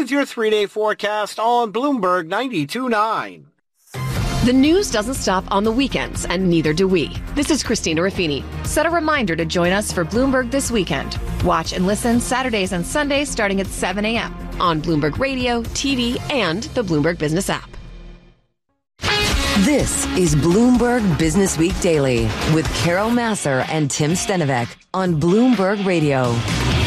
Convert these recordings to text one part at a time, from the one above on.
with your 3-day forecast on Bloomberg 92.9. The news doesn't stop on the weekends, and neither do we. This is Christina Raffini. Set a reminder to join us for Bloomberg This Weekend. Watch and listen Saturdays and Sundays starting at 7 a.m. on Bloomberg Radio, TV, and the Bloomberg Business app. This is Bloomberg Business Week Daily with Carol Massar and Tim Stenovec on Bloomberg Radio.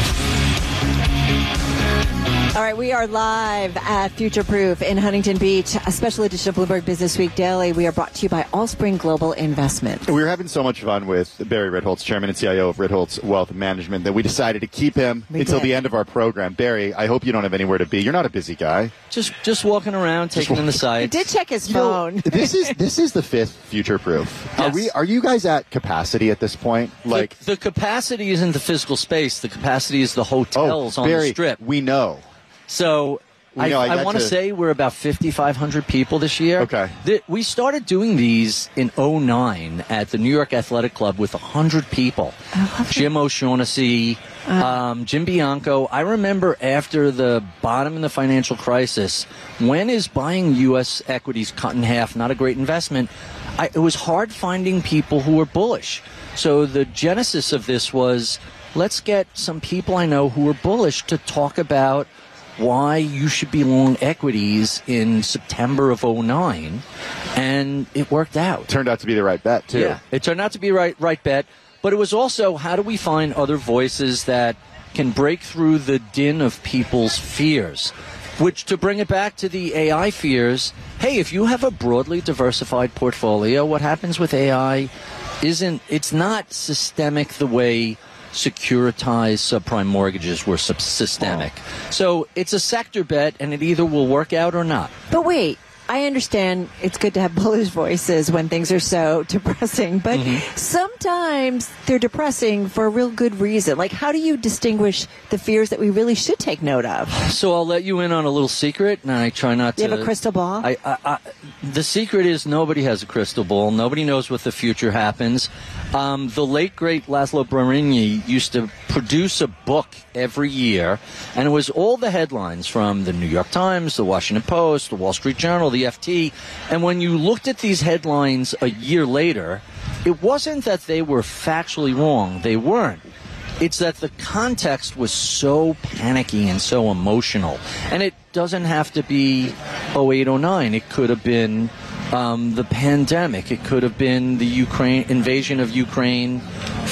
All right, we are live at Future Proof in Huntington Beach, a special edition of Bloomberg Business Week Daily. We are brought to you by Allspring Global Investment. We were having so much fun with Barry Ritholtz, Chairman and CIO of Ritholtz Wealth Management, that we decided to keep him until the end of our program. Barry, I hope you don't have anywhere to be. You're not a busy guy. Just walking around, taking in the sights. He did check his phone. This is the fifth Future Proof. Yes. Are you guys at capacity at this point? Like the capacity isn't the physical space. The capacity is the hotels on Barry, the strip. We know. So I want to say we're about 5,500 people this year. Okay. We started doing these in 2009 at the New York Athletic Club with 100 people. Jim O'Shaughnessy, Jim Bianco. I remember after the bottom in the financial crisis, when is buying U.S. equities cut in half not a great investment? It was hard finding people who were bullish. So the genesis of this was, let's get some people I know who are bullish to talk about why you should be long equities in September of 2009, and it worked out. Turned out to be the right bet, too. Yeah, it turned out to be a right bet, but it was also, how do we find other voices that can break through the din of people's fears? Which, to bring it back to the AI fears, hey, if you have a broadly diversified portfolio, what happens with AI it's not systemic the way securitized subprime mortgages were systemic. So it's a sector bet, and it either will work out or not. But wait, I understand it's good to have bullish voices when things are so depressing, but sometimes they're depressing for a real good reason. Like, how do you distinguish the fears that we really should take note of? So I'll let you in on a little secret, and I try not to. You have a crystal ball? The secret is nobody has a crystal ball. Nobody knows what the future happens. The late, great Laszlo Brarini used to produce a book every year, and it was all the headlines from the New York Times, the Washington Post, the Wall Street Journal, the FT. And when you looked at these headlines a year later, it wasn't that they were factually wrong. They weren't. It's that the context was so panicky and so emotional. And it doesn't have to be 0809. It could have been the pandemic. It could have been the invasion of Ukraine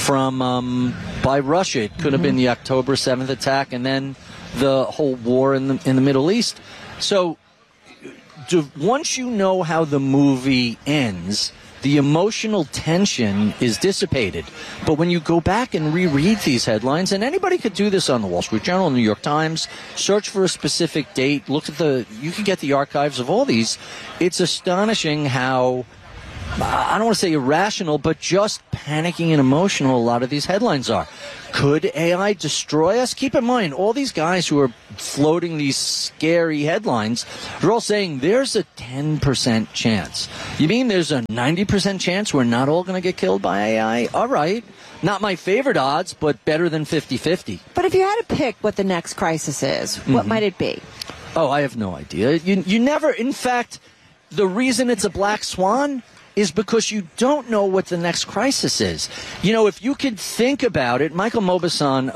by Russia. It could have been the October 7th attack, and then the whole war in the Middle East. So once you know how the movie ends, the emotional tension is dissipated. But when you go back and reread these headlines, and anybody could do this on the Wall Street Journal, New York Times, search for a specific date, you can get the archives of all these. It's astonishing how, I don't want to say irrational, but just panicky and emotional a lot of these headlines are. Could AI destroy us? Keep in mind, all these guys who are floating these scary headlines, they're all saying there's a 10% chance. You mean there's a 90% chance we're not all going to get killed by AI? All right. Not my favorite odds, but better than 50-50. But if you had to pick what the next crisis is, what might it be? Oh, I have no idea. You never, in fact, the reason it's a black swan is because you don't know what the next crisis is. You know, if you could think about it, Michael Mauboussin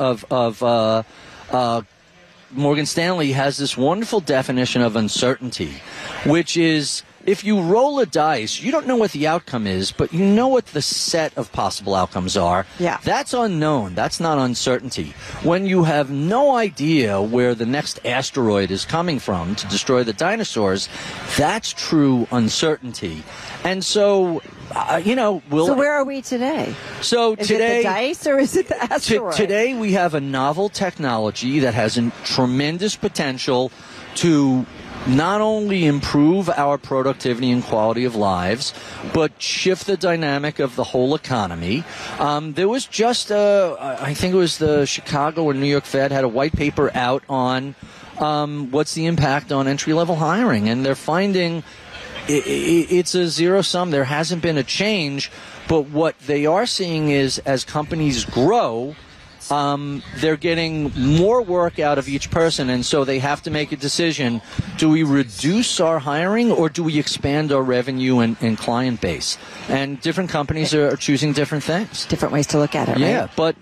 of Morgan Stanley has this wonderful definition of uncertainty, which is, if you roll a dice, you don't know what the outcome is, but you know what the set of possible outcomes are. Yeah. That's unknown. That's not uncertainty. When you have no idea where the next asteroid is coming from to destroy the dinosaurs, that's true uncertainty. And so, So where are we today? So is today, it the dice or is it the asteroid? Today we have a novel technology that has a tremendous potential to not only improve our productivity and quality of lives, but shift the dynamic of the whole economy. There was just, I think it was the Chicago or New York Fed had a white paper out on what's the impact on entry-level hiring, and they're finding it's a zero sum. There hasn't been a change, but what they are seeing is as companies grow, they're getting more work out of each person, and so they have to make a decision. Do we reduce our hiring, or do we expand our revenue and client base? And different companies are choosing different things. Different ways to look at it, right? Yeah, but,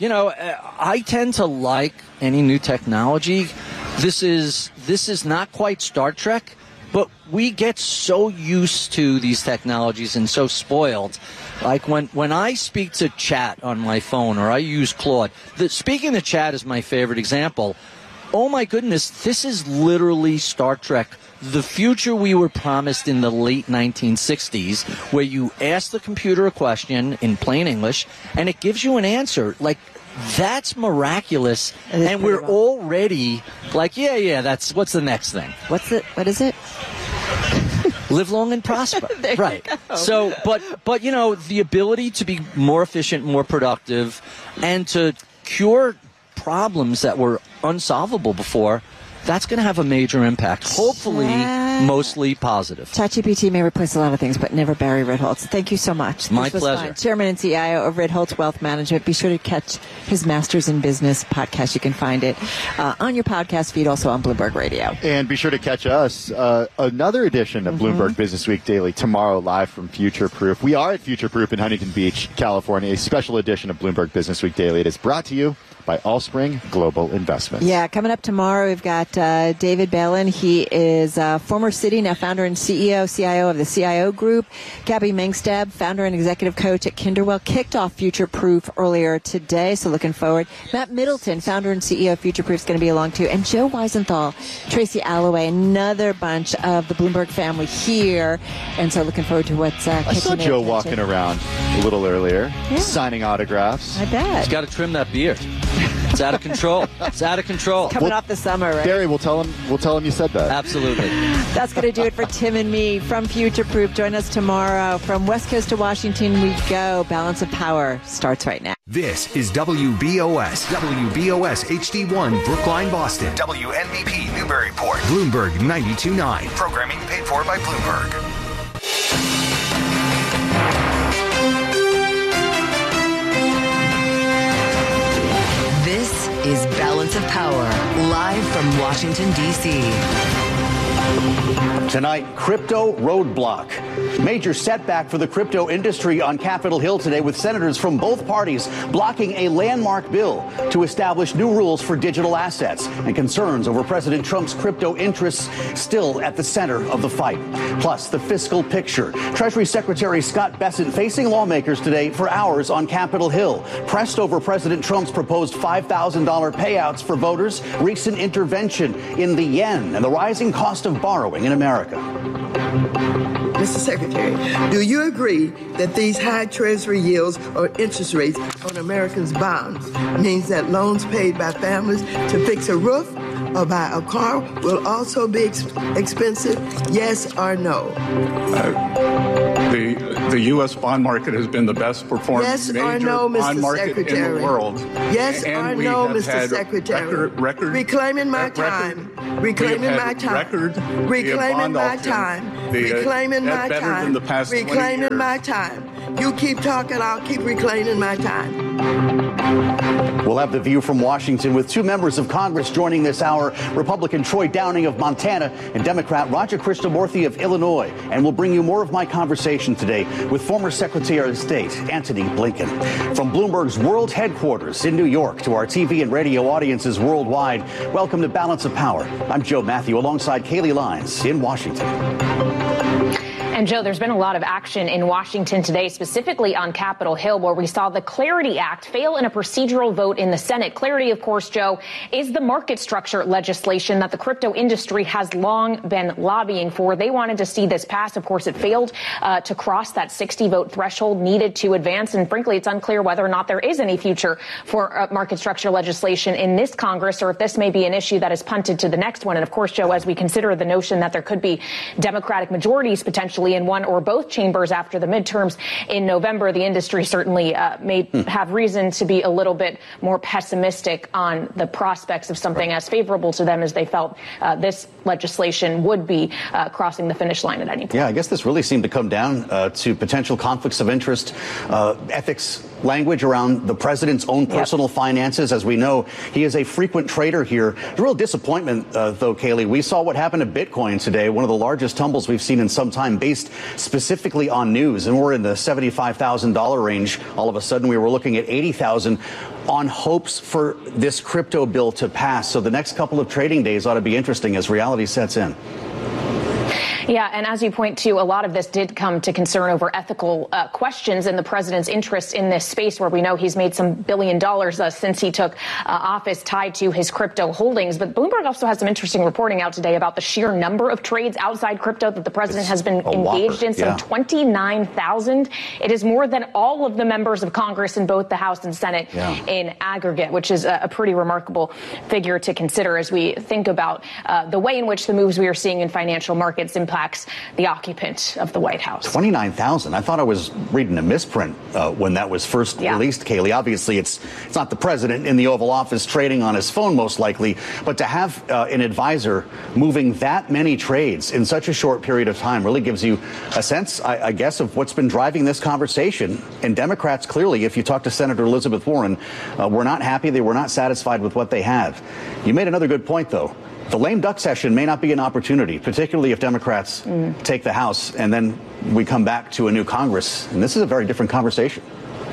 I tend to like any new technology. This is not quite Star Trek, but we get so used to these technologies and so spoiled. Like when I speak to chat on my phone or I use Claude, speaking to chat is my favorite example. Oh my goodness, this is literally Star Trek. The future we were promised in the late 1960s, where you ask the computer a question in plain English and it gives you an answer. Like, that's miraculous. And we're already like, that's what's the next thing? What is it? Live long and prosper. Right. So, but the ability to be more efficient, more productive, and to cure problems that were unsolvable before, that's going to have a major impact. Hopefully, mostly positive. ChatGPT may replace a lot of things, but never Barry Ritholtz. Thank you so much. My pleasure. Fun. Chairman and CIO of Ritholtz Wealth Management. Be sure to catch his Masters in Business podcast. You can find it on your podcast feed, also on Bloomberg Radio. And be sure to catch us another edition of Bloomberg Business Week Daily tomorrow, live from Future Proof. We are at Future Proof in Huntington Beach, California. A special edition of Bloomberg Business Week Daily. It is brought to you by Allspring Global Investments. Yeah, coming up tomorrow, we've got David Balin. He is former Citi, now founder and CIO of the CIO Group. Gabby Mengstab, founder and executive coach at Kinderwell, kicked off Future Proof earlier today, so looking forward. Matt Middleton, founder and CEO of Future Proof, is going to be along too. And Joe Weisenthal, Tracy Alloway, another bunch of the Bloomberg family here. And so looking forward to what's I saw Joe walking around a little earlier, signing autographs. I bet. He's got to trim that beard. It's out of control. It's out of control. Coming off the summer, right? Barry, we'll tell him you said that. Absolutely. That's going to do it for Tim and me from Future Proof. Join us tomorrow. From West Coast to Washington we go. Balance of Power starts right now. This is WBOS HD1 Brookline, Boston. WNBP Newburyport. Bloomberg 92.9. Programming paid for by Bloomberg. This is Balance of Power, live from Washington, D.C. Tonight, crypto roadblock. Major setback for the crypto industry on Capitol Hill today, with senators from both parties blocking a landmark bill to establish new rules for digital assets, and concerns over President Trump's crypto interests still at the center of the fight. Plus, the fiscal picture. Treasury Secretary Scott Bessent facing lawmakers today for hours on Capitol Hill, pressed over President Trump's proposed $5,000 payouts for voters, recent intervention in the yen, and the rising cost of borrowing in America. Mr. Secretary, do you agree that these high Treasury yields or interest rates on Americans' bonds means that loans paid by families to fix a roof or buy a car will also be expensive? Yes or no? The U.S. bond market has been the best performing major bond market in the world. Yes or no, Mr. Secretary? Reclaiming my time. Reclaiming my time. Reclaiming my time. Reclaiming my time. Reclaiming my time. You keep talking, I'll keep reclaiming my time. We'll have the view from Washington with two members of Congress joining this hour, Republican Troy Downing of Montana and Democrat Roger Krishnamurthy of Illinois. And we'll bring you more of my conversation today with former Secretary of State Antony Blinken. From Bloomberg's world headquarters in New York to our TV and radio audiences worldwide, welcome to Balance of Power. I'm Joe Matthew alongside Kaylee Lyons in Washington. And Joe, there's been a lot of action in Washington today, specifically on Capitol Hill, where we saw the Clarity Act fail in a procedural vote in the Senate. Clarity, of course, Joe, is the market structure legislation that the crypto industry has long been lobbying for. They wanted to see this pass. Of course, it failed to cross that 60-vote threshold needed to advance. And frankly, it's unclear whether or not there is any future for market structure legislation in this Congress, or if this may be an issue that is punted to the next one. And of course, Joe, as we consider the notion that there could be Democratic majorities potentially in one or both chambers after the midterms in November, the industry certainly may have reason to be a little bit more pessimistic on the prospects of something as favorable to them as they felt this legislation would be crossing the finish line at any point. Yeah, I guess this really seemed to come down to potential conflicts of interest, ethics language around the president's own personal finances. As we know, he is a frequent trader here. A real disappointment, though, Kayleigh. We saw what happened to Bitcoin today, one of the largest tumbles we've seen in some time, based specifically on news. And we're in the $75,000 range. All of a sudden, we were looking at $80,000 on hopes for this crypto bill to pass. So the next couple of trading days ought to be interesting as reality sets in. Yeah, and as you point to, a lot of this did come to concern over ethical questions and the president's interest in this space, where we know he's made some $1 billion since he took office tied to his crypto holdings. But Bloomberg also has some interesting reporting out today about the sheer number of trades outside crypto that the president has been engaged in, some 29,000. It is more than all of the members of Congress in both the House and Senate in aggregate, which is a pretty remarkable figure to consider as we think about the way in which the moves we are seeing in financial markets impact the occupant of the White House. 29,000. I thought I was reading a misprint when that was first released, Kayleigh. Obviously, it's not the president in the Oval Office trading on his phone, most likely, but to have an advisor moving that many trades in such a short period of time really gives you a sense, I guess, of what's been driving this conversation. And Democrats, clearly, if you talk to Senator Elizabeth Warren, were not happy. They were not satisfied with what they have. You made another good point, though. The lame duck session may not be an opportunity, particularly if Democrats take the House and then we come back to a new Congress. And this is a very different conversation.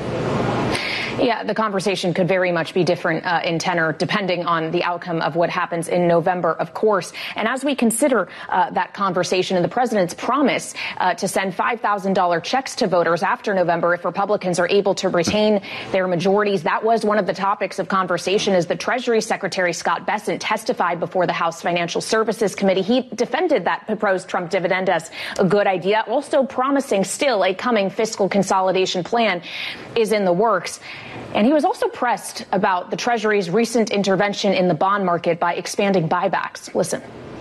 Yeah, the conversation could very much be different in tenor, depending on the outcome of what happens in November, of course. And as we consider that conversation and the president's promise to send $5,000 checks to voters after November if Republicans are able to retain their majorities, that was one of the topics of conversation as the Treasury Secretary Scott Bessent testified before the House Financial Services Committee. He defended that proposed Trump dividend as a good idea, also promising still a coming fiscal consolidation plan is in the works. And he was also pressed about the Treasury's recent intervention in the bond market by expanding buybacks. Listen.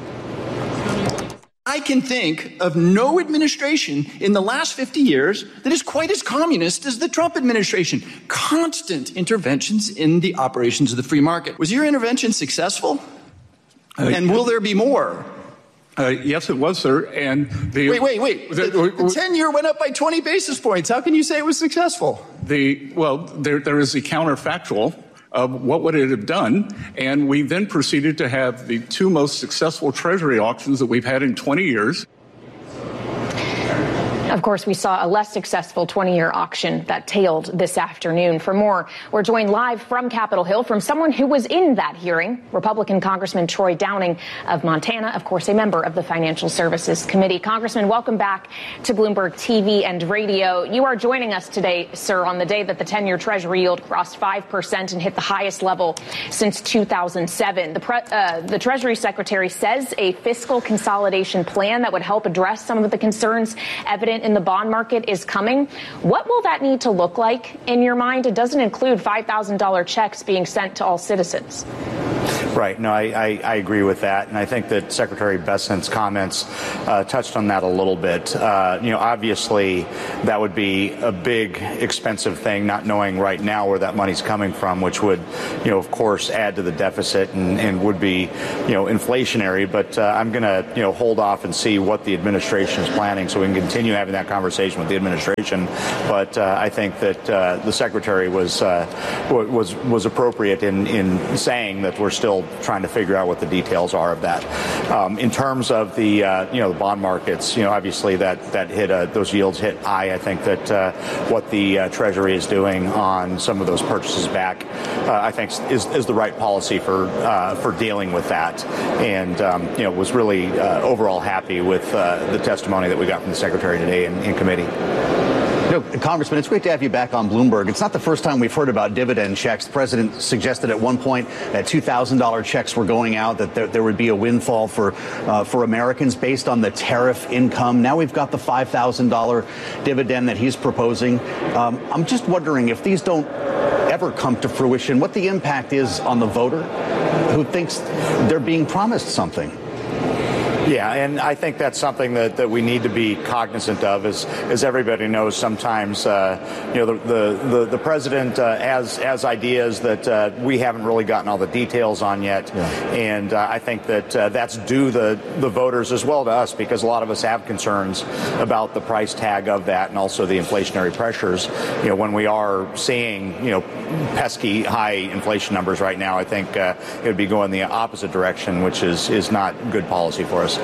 I can think of no administration in the last 50 years that is quite as communist as the Trump administration. Constant interventions in the operations of the free market. Was your intervention successful? And will there be more? Yes, it was, sir. And wait. The 10-year went up by 20 basis points. How can you say it was successful? There is a counterfactual of what would it have done. And we then proceeded to have the two most successful Treasury auctions that we've had in 20 years. Of course, we saw a less successful 20-year auction that tailed this afternoon. For more, we're joined live from Capitol Hill from someone who was in that hearing, Republican Congressman Troy Downing of Montana, of course, a member of the Financial Services Committee. Congressman, welcome back to Bloomberg TV and radio. You are joining us today, sir, on the day that the 10-year Treasury yield crossed 5% and hit the highest level since 2007. The Treasury Secretary says a fiscal consolidation plan that would help address some of the concerns evident in the bond market is coming. What will that need to look like in your mind? It doesn't include $5,000 checks being sent to all citizens. Right. No, I agree with that. And I think that Secretary Bessent's comments touched on that a little bit. Obviously, that would be a big, expensive thing, not knowing right now where that money's coming from, which would, of course, add to the deficit and would be, inflationary. But I'm going to, hold off and see what the administration is planning so we can continue having that conversation with the administration. But I think that the Secretary was appropriate in saying that we're still trying to figure out what the details are of that. In terms of the the bond markets, obviously that hit those yields hit high. I think that what the Treasury is doing on some of those purchases back, I think is the right policy for dealing with that. And was really overall happy with the testimony that we got from the Secretary today in committee. Congressman, it's great to have you back on Bloomberg. It's not the first time we've heard about dividend checks. The president suggested at one point that $2,000 checks were going out, that there would be a windfall for Americans based on the tariff income. Now we've got the $5,000 dividend that he's proposing. I'm just wondering if these don't ever come to fruition, what the impact is on the voter who thinks they're being promised something. Yeah, and I think that's something that we need to be cognizant of. As everybody knows, sometimes the president has ideas that we haven't really gotten all the details on yet, and I think that that's due the voters as well to us, because a lot of us have concerns about the price tag of that and also the inflationary pressures. When we are seeing pesky high inflation numbers right now, I think it would be going the opposite direction, which is not good policy for us.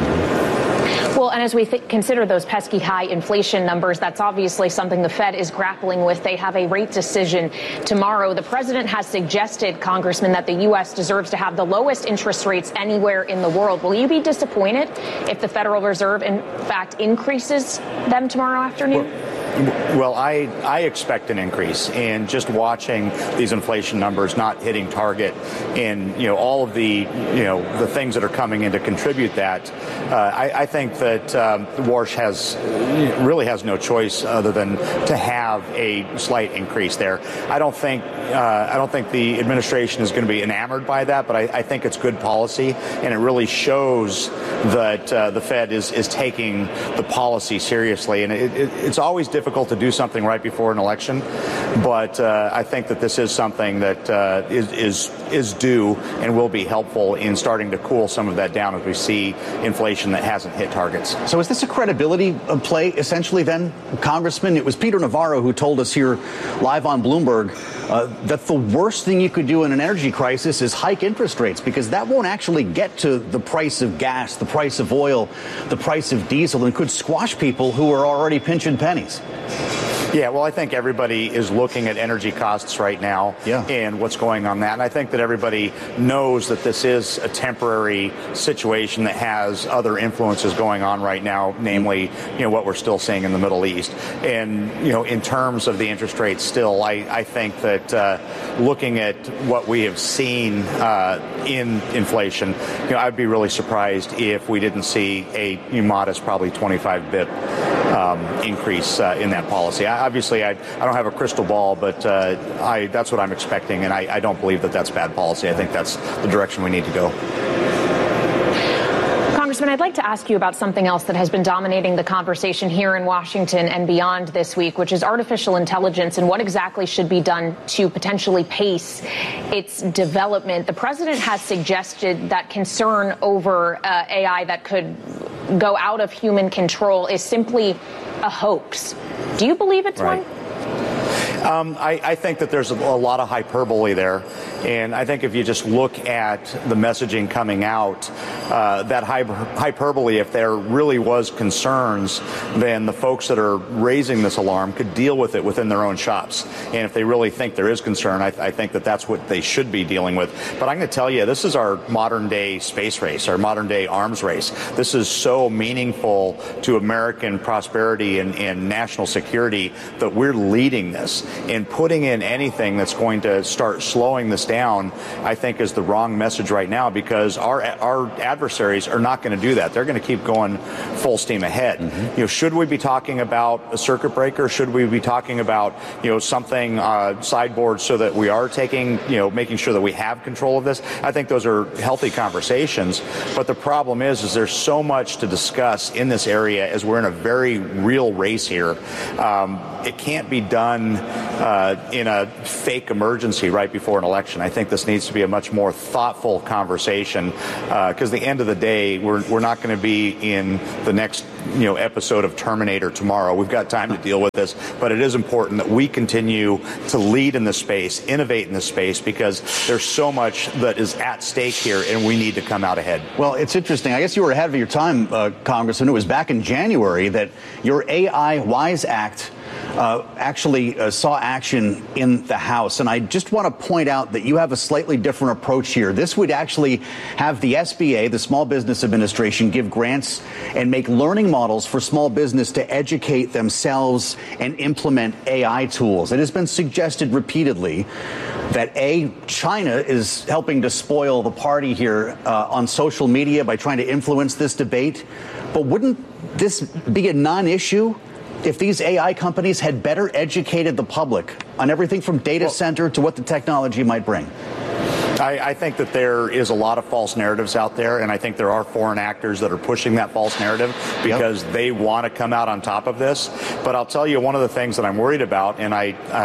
Well, and as we consider those pesky high inflation numbers, that's obviously something the Fed is grappling with. They have a rate decision tomorrow. The president has suggested, Congressman, that the U.S. deserves to have the lowest interest rates anywhere in the world. Will you be disappointed if the Federal Reserve, in fact, increases them tomorrow afternoon? Well, I expect an increase, and just watching these inflation numbers not hitting target, and all of the the things that are coming in to contribute that, I think that Warsh really has no choice other than to have a slight increase there. I don't think the administration is going to be enamored by that, but I think it's good policy, and it really shows that the Fed is taking the policy seriously, and it's always difficult to do something right before an election, but I think that this is something that is due and will be helpful in starting to cool some of that down as we see inflation that hasn't hit targets. So is this a credibility play, essentially, then, Congressman? It was Peter Navarro who told us here live on Bloomberg that the worst thing you could do in an energy crisis is hike interest rates, because that won't actually get to the price of gas, the price of oil, the price of diesel, and could squash people who are already pinching pennies. Yeah, well, I think everybody is looking at energy costs right now and what's going on that. And I think that everybody knows that this is a temporary situation that has other influences going on right now, namely, what we're still seeing in the Middle East. And, in terms of the interest rates still, I think that looking at what we have seen in inflation, I'd be really surprised if we didn't see a modest, probably 25 bip increase in that policy. Obviously, I don't have a crystal ball, but that's what I'm expecting, and I don't believe that that's bad policy. I think that's the direction we need to go. Congressman, I'd like to ask you about something else that has been dominating the conversation here in Washington and beyond this week, which is artificial intelligence and what exactly should be done to potentially pace its development. The president has suggested that concern over AI that could go out of human control is simply a hoax. Do you believe it's one? I think that there's a lot of hyperbole there. And I think if you just look at the messaging coming out, that hyperbole, if there really was concerns, then the folks that are raising this alarm could deal with it within their own shops. And if they really think there is concern, I think that that's what they should be dealing with. But I'm going to tell you, this is our modern day space race, our modern day arms race. This is so meaningful to American prosperity and national security that we're leading this. And putting in anything that's going to start slowing this down, I think, is the wrong message right now, because our adversaries are not going to do that. They're going to keep going full steam ahead. Mm-hmm. Should we be talking about a circuit breaker? Should we be talking about something sideboard so that we are taking making sure that we have control of this? I think those are healthy conversations. But the problem is there's so much to discuss in this area as we're in a very real race here. It can't be done in a fake emergency right before an election. I think this needs to be a much more thoughtful conversation, because at the end of the day, we're not going to be in the next episode of Terminator tomorrow. We've got time to deal with this, but it is important that we continue to lead in this space, innovate in this space, because there's so much that is at stake here, and we need to come out ahead. Well, it's interesting. I guess you were ahead of your time, Congressman. It was back in January that your AI WISE Act actually saw action in the House. And I just want to point out that you have a slightly different approach here. This would actually have the SBA, the Small Business Administration, give grants and make learning models for small business to educate themselves and implement AI tools. It has been suggested repeatedly that China is helping to spoil the party here on social media by trying to influence this debate. But wouldn't this be a non-issue if these AI companies had better educated the public on everything from data center to what the technology might bring? I think that there is a lot of false narratives out there, and I think there are foreign actors that are pushing that false narrative because they want to come out on top of this. But I'll tell you, one of the things that I'm worried about, and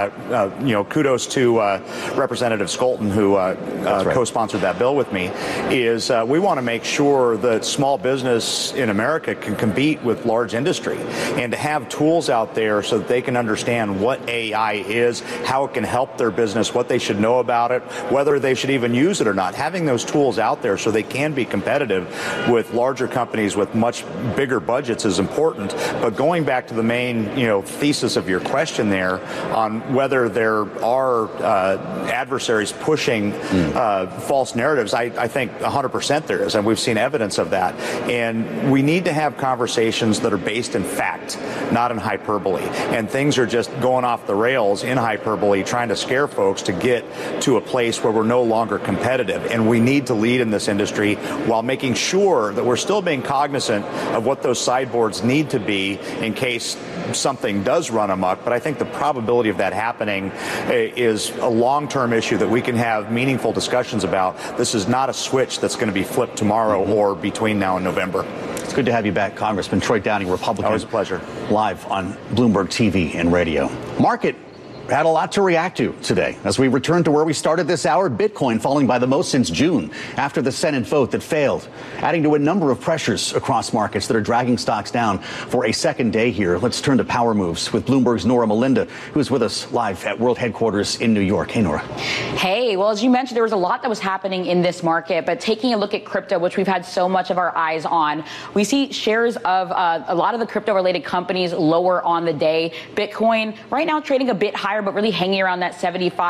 kudos to Representative Skolton, who co-sponsored that bill with me, is we want to make sure that small business in America can compete with large industry, and to have tools out there so that they can understand what AI is, how it can help their business, what they should know about it, whether they should even use it or not. Having those tools out there so they can be competitive with larger companies with much bigger budgets is important. But going back to the main, thesis of your question there on whether there are adversaries pushing false narratives, I think 100% there is, and we've seen evidence of that. And we need to have conversations that are based in fact, not in hyperbole. And things are just going off the rails in hyperbole, trying to scare folks to get to a place where we're no longer competitive. And we need to lead in this industry while making sure that we're still being cognizant of what those sideboards need to be in case something does run amok. But I think the probability of that happening is a long-term issue that we can have meaningful discussions about. This is not a switch that's going to be flipped tomorrow or between now and November. It's good to have you back, Congressman Troy Downing, Republican. Always a pleasure. Live on Bloomberg TV and radio. Market had a lot to react to today. As we return to where we started this hour, Bitcoin falling by the most since June after the Senate vote that failed, adding to a number of pressures across markets that are dragging stocks down for a second day here. Let's turn to Power Moves with Bloomberg's Nora Melinda, who's with us live at World Headquarters in New York. Hey, Nora. Hey, well, as you mentioned, there was a lot that was happening in this market, but taking a look at crypto, which we've had so much of our eyes on, we see shares of a lot of the crypto-related companies lower on the day. Bitcoin right now trading a bit higher, but really hanging around that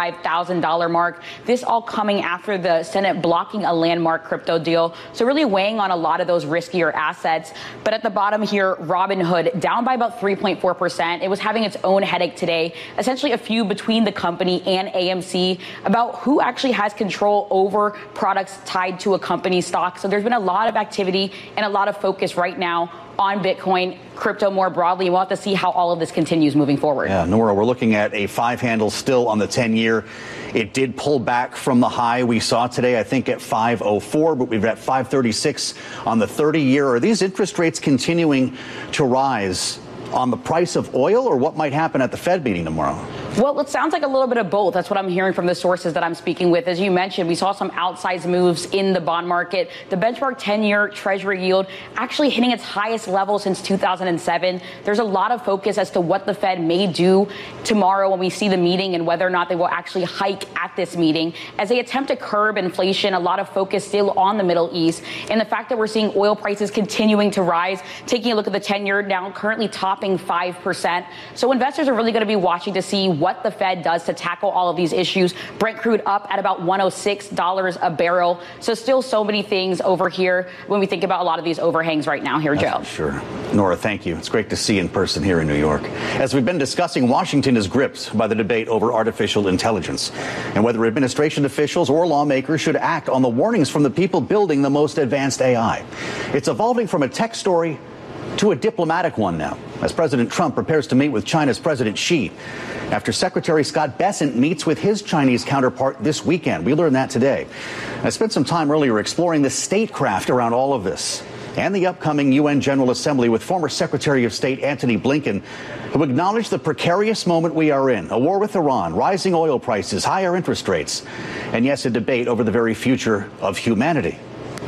$75,000 mark. This all coming after the Senate blocking a landmark crypto deal. So really weighing on a lot of those riskier assets. But at the bottom here, Robinhood down by about 3.4%. It was having its own headache today. Essentially a feud between the company and AMC about who actually has control over products tied to a company's stock. So there's been a lot of activity and a lot of focus right now on Bitcoin, crypto more broadly. We'll have to see how all of this continues moving forward. Yeah, Nora, we're looking at a 5 handle still on the 10-year. It did pull back from the high we saw today, I think at 5.04, but we've got 5.36 on the 30-year. Are these interest rates continuing to rise on the price of oil, or what might happen at the Fed meeting tomorrow? Well, it sounds like a little bit of both. That's what I'm hearing from the sources that I'm speaking with. As you mentioned, we saw some outsized moves in the bond market. The benchmark 10-year Treasury yield actually hitting its highest level since 2007. There's a lot of focus as to what the Fed may do tomorrow when we see the meeting and whether or not they will actually hike at this meeting. As they attempt to curb inflation, a lot of focus still on the Middle East and the fact that we're seeing oil prices continuing to rise. Taking a look at the 10-year now currently topping 5%. So investors are really going to be watching to see what the Fed does to tackle all of these issues. Brent crude up at about $106 a barrel. So still so many things over here when we think about a lot of these overhangs right now here, Joe. Sure. Nora, thank you. It's great to see you in person here in New York. As we've been discussing, Washington is gripped by the debate over artificial intelligence and whether administration officials or lawmakers should act on the warnings from the people building the most advanced AI. It's evolving from a tech story to a diplomatic one now, as President Trump prepares to meet with China's President Xi after Secretary Scott Bessent meets with his Chinese counterpart this weekend. We learned that today. I spent some time earlier exploring the statecraft around all of this and the upcoming UN General Assembly with former Secretary of State Antony Blinken, who acknowledged the precarious moment we are in, a war with Iran, rising oil prices, higher interest rates, and yes, a debate over the very future of humanity.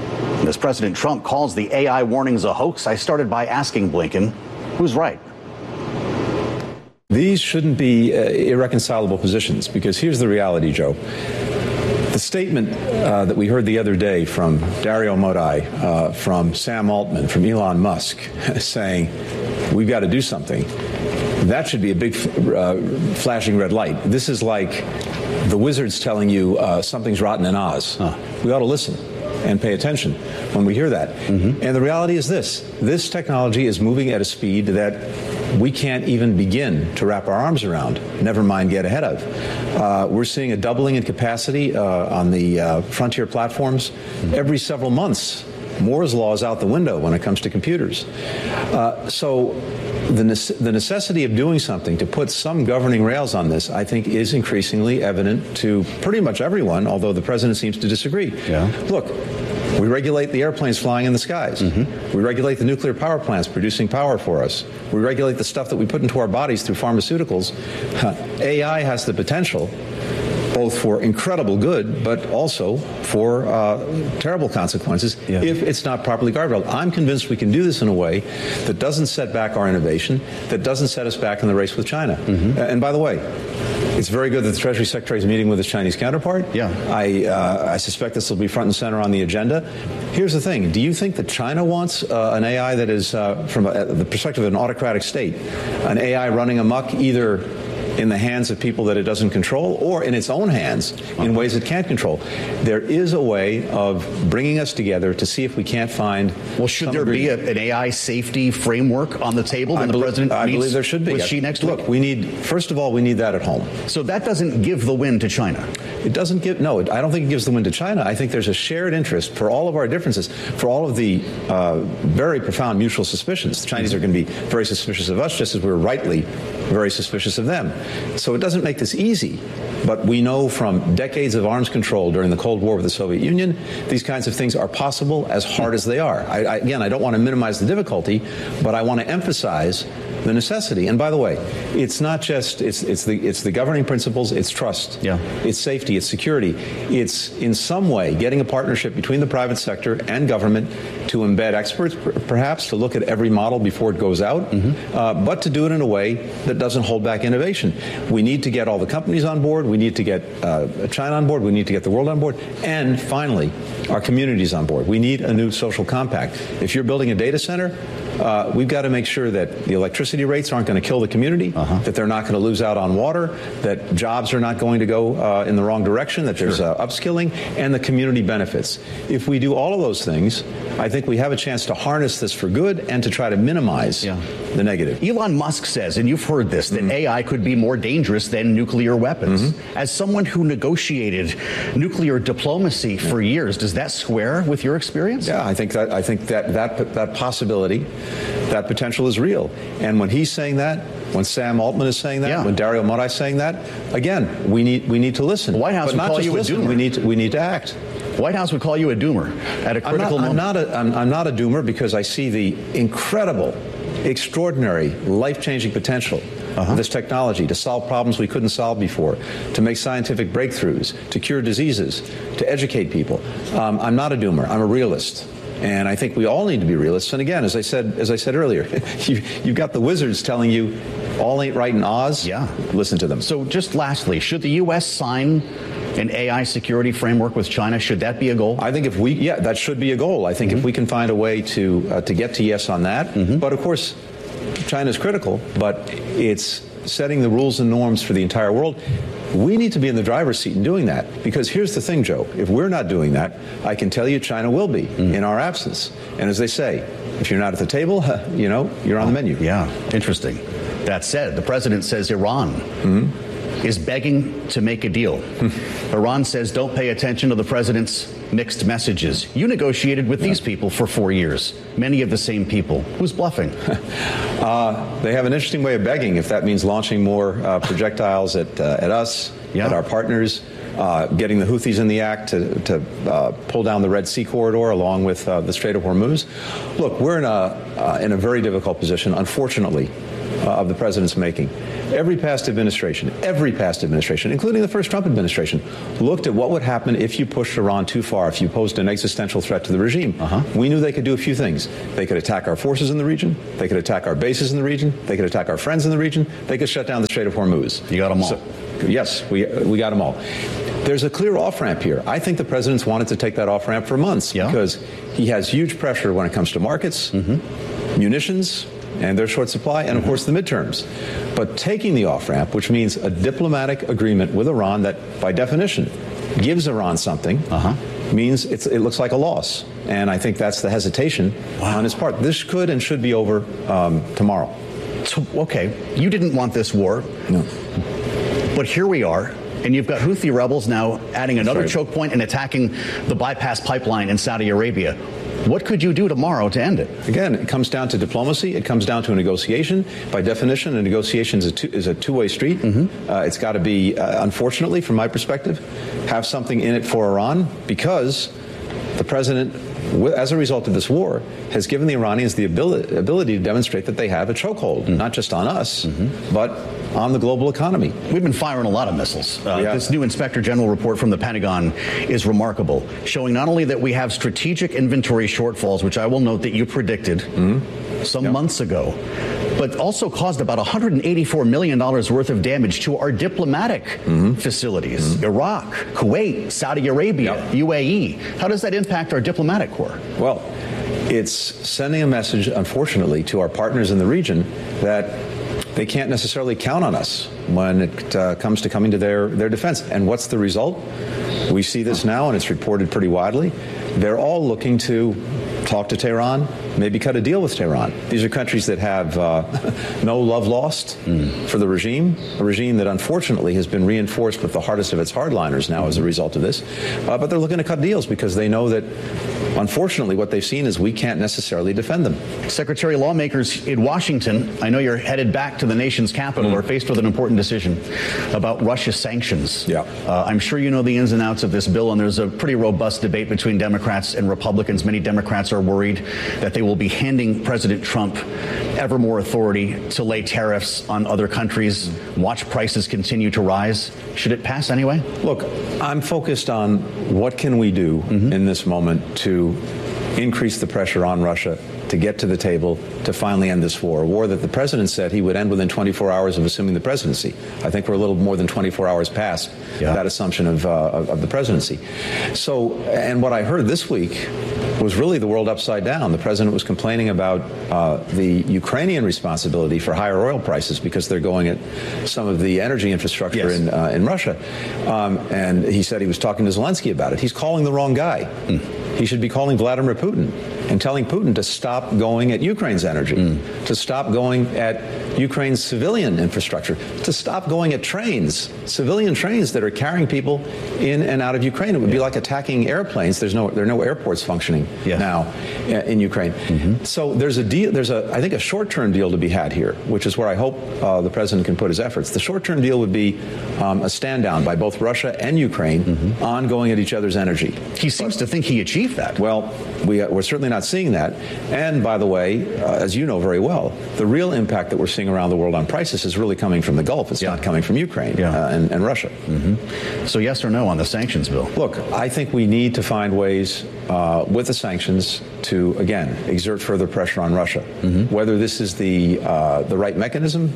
As President Trump calls the AI warnings a hoax, I started by asking Blinken, who's right? These shouldn't be irreconcilable positions, because here's the reality, Joe. The statement that we heard the other day from Dario Modi, from Sam Altman, from Elon Musk, saying we've got to do something, that should be a big flashing red light. This is like the wizards telling you something's rotten in Oz. We ought to listen and pay attention when we hear that. And the reality is this technology is moving at a speed that we can't even begin to wrap our arms around, never mind get ahead of. We're seeing a doubling in capacity on the frontier platforms every several months. Moore's law is out the window when it comes to computers. So the necessity of doing something to put some governing rails on this, I think, is increasingly evident to pretty much everyone, although the president seems to disagree. Yeah. Look, we regulate the airplanes flying in the skies. We regulate the nuclear power plants producing power for us. We regulate the stuff that we put into our bodies through pharmaceuticals. AI has the potential both for incredible good, but also for terrible consequences if it's not properly guardrailed. I'm convinced we can do this in a way that doesn't set back our innovation, that doesn't set us back in the race with China. And by the way, it's very good that the Treasury Secretary is meeting with his Chinese counterpart. I suspect this will be front and center on the agenda. Here's the thing. Do you think that China wants an AI that is, from the perspective of an autocratic state, an AI running amok either in the hands of people that it doesn't control or in its own hands in ways it can't control? There is a way of bringing us together to see if we can't find... Well, should there be an AI safety framework on the table when the president meets believe there should be. with Xi next week? Look, first of all, we need that at home. So that doesn't give the win to China? It doesn't give... No, I don't think it gives the win to China. I think there's a shared interest for all of our differences, for all of the very profound mutual suspicions. The Chinese are going to be very suspicious of us, just as we're rightly very suspicious of them. So it doesn't make this easy, but we know from decades of arms control during the Cold War with the Soviet Union, these kinds of things are possible as hard as they are. Again, I don't want to minimize the difficulty, but I want to emphasize the necessity. And by the way, it's not just, it's the governing principles, it's trust, it's safety, it's security. It's in some way getting a partnership between the private sector and government to embed experts, perhaps, to look at every model before it goes out, but to do it in a way that doesn't hold back innovation. We need to get all the companies on board. We need to get China on board. We need to get the world on board. And finally, our communities on board. We need a new social compact. If you're building a data center, we've got to make sure that the electricity rates aren't going to kill the community, that they're not going to lose out on water, that jobs are not going to go in the wrong direction, that there's upskilling, and the community benefits. If we do all of those things, I think we have a chance to harness this for good and to try to minimize the negative. Elon Musk says, and you've heard this, that AI could be more dangerous than nuclear weapons. As someone who negotiated nuclear diplomacy for years, does that square with your experience? Yeah, I think that possibility, that potential is real. And when he's saying that, when Sam Altman is saying that, when Dario Modi is saying that, again, we need to listen. The White House would call you a doomer. We need to act. White House would call you a doomer at a critical moment. I'm not a doomer because I see the incredible, extraordinary, life-changing potential of this technology to solve problems we couldn't solve before, to make scientific breakthroughs, to cure diseases, to educate people. I'm not a doomer. I'm a realist. And I think we all need to be realists. And again, as I said earlier, you've got the wizards telling you all ain't right in Oz. Listen to them. So just lastly, should the U.S. sign an AI security framework with China? Should that be a goal? I think that should be a goal. I think if we can find a way to get to yes on that. But of course, China is critical, but it's setting the rules and norms for the entire world. We need to be in the driver's seat in doing that, because here's the thing, Joe. If we're not doing that, I can tell you China will be in our absence. And as they say, if you're not at the table, you're on the menu. Yeah, interesting. That said, the president says Iran is begging to make a deal. Iran says don't pay attention to the president's mixed messages. You negotiated with these people for 4 years, many of the same people. Who's bluffing? They have an interesting way of begging, if that means launching more projectiles at us, at our partners, getting the Houthis in the act to pull down the Red Sea corridor along with the Strait of Hormuz. Look, we're in a very difficult position, unfortunately, of the president's making. Every past administration, including the first Trump administration, looked at what would happen if you pushed Iran too far, if you posed an existential threat to the regime. We knew they could do a few things. They could attack our forces in the region. They could attack our bases in the region. They could attack our friends in the region. They could shut down the Strait of Hormuz. You got them all. Yes, we got them all. There's a clear off-ramp here. I think the president's wanted to take that off-ramp for months because he has huge pressure when it comes to markets, munitions, and their short supply, and of course the midterms. But taking the off-ramp, which means a diplomatic agreement with Iran that, by definition, gives Iran something, means it looks like a loss. And I think that's the hesitation on his part. This could and should be over tomorrow. So, okay, you didn't want this war. No. But here we are. And you've got Houthi rebels now adding another choke point and attacking the bypass pipeline in Saudi Arabia. What could you do tomorrow to end it? Again, it comes down to diplomacy. It comes down to a negotiation. By definition, a negotiation is a two-way street. It's got to be, unfortunately, from my perspective, have something in it for Iran, because the president, as a result of this war, has given the Iranians the ability to demonstrate that they have a chokehold, not just on us, but on the global economy. We've been firing a lot of missiles. This new Inspector General report from the Pentagon is remarkable, showing not only that we have strategic inventory shortfalls, which I will note that you predicted some months ago, but also caused about $184 million worth of damage to our diplomatic facilities, Iraq, Kuwait, Saudi Arabia, UAE. How does that impact our diplomatic corps? Well, it's sending a message, unfortunately, to our partners in the region that they can't necessarily count on us when it comes to coming to their defense. And what's the result? We see this now, and it's reported pretty widely. They're all looking to talk to Tehran, maybe cut a deal with Tehran. These are countries that have no love lost for the regime, a regime that unfortunately has been reinforced with the hardest of its hardliners now as a result of this. But they're looking to cut deals because they know that, unfortunately, what they've seen is we can't necessarily defend them. Secretary, lawmakers in Washington, I know you're headed back to the nation's capital, are faced with an important decision about Russia sanctions. I'm sure you know the ins and outs of this bill, and there's a pretty robust debate between Democrats and Republicans. Many Democrats are worried that they will be handing President Trump ever more authority to lay tariffs on other countries, watch prices continue to rise. Should it pass anyway? Look, I'm focused on what can we do in this moment to increase the pressure on Russia to get to the table to finally end this war, a war that the president said he would end within 24 hours of assuming the presidency. I think we're a little more than 24 hours past that assumption of the presidency. So, and what I heard this week was really the world upside down. The president was complaining about the Ukrainian responsibility for higher oil prices because they're going at some of the energy infrastructure in Russia. And he said he was talking to Zelensky about it. He's calling the wrong guy. He should be calling Vladimir Putin and telling Putin to stop going at Ukraine's energy, to stop going at Ukraine's civilian infrastructure, to stop going at trains, civilian trains that are carrying people in and out of Ukraine. It would be like attacking airplanes. There are no airports functioning now in Ukraine. So there's a deal. I think, a short-term deal to be had here, which is where I hope the president can put his efforts. The short-term deal would be a stand down by both Russia and Ukraine on going at each other's energy. He seems to think he achieved that. Well, we're certainly not seeing that. And by the way, as you know very well, the real impact that we're seeing around the world on prices is really coming from the Gulf. It's not coming from Ukraine and Russia. So yes or no on the sanctions bill? Look, I think we need to find ways with the sanctions to, again, exert further pressure on Russia. Whether this is the right mechanism,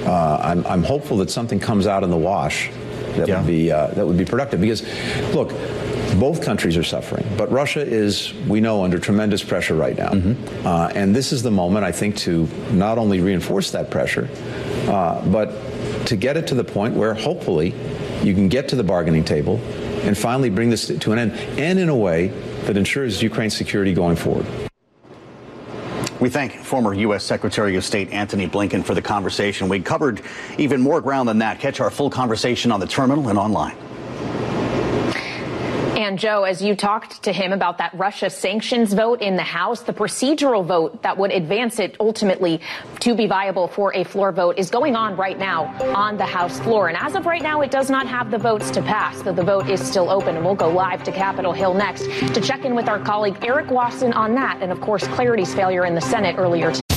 I'm hopeful that something comes out in the wash that would be productive. Because, look, both countries are suffering, but Russia is, we know, under tremendous pressure right now. And this is the moment, I think, to not only reinforce that pressure, but to get it to the point where hopefully you can get to the bargaining table and finally bring this to an end, and in a way that ensures Ukraine's security going forward. We thank former U.S. Secretary of State Antony Blinken for the conversation. We covered even more ground than that. Catch our full conversation on the terminal and online. And Joe, as you talked to him about that Russia sanctions vote in the House, the procedural vote that would advance it ultimately to be viable for a floor vote is going on right now on the House floor. And as of right now, it does not have the votes to pass, but the vote is still open. And we'll go live to Capitol Hill next to check in with our colleague Eric Wasson on that. And of course, Clarity's failure in the Senate earlier today.